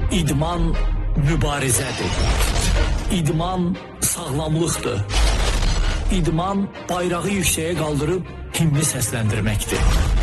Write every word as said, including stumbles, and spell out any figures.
İdman mübarizədir. İdman sağlamlıqdır. İdman bayrağı yüksəyə qaldırıb himni səsləndirməkdir.